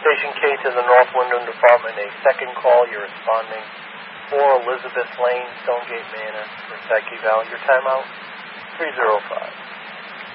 Station K to the North Wyndham Department, a second call. You're responding for Elizabeth Lane, Stonegate Manor, for Psyche Valley. Your timeout, 3:05.